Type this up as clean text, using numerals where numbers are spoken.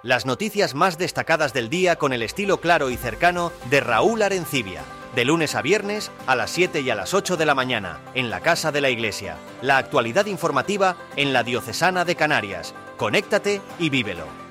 Las noticias más destacadas del día con el estilo claro y cercano de Raúl Arencibia. De lunes a viernes a las 7 y a las 8 de la mañana, en la Casa de la Iglesia. La actualidad informativa en la Diocesana de Canarias. Conéctate y vívelo.